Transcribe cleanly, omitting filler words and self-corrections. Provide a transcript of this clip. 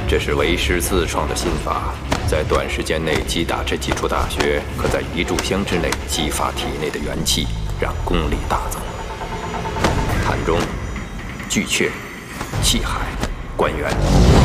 这是为师自创的新法，在短时间内击打这几处大穴，可在1炷香之内激发体内的元气，让功力大增。膻中、巨阙、气海、关元。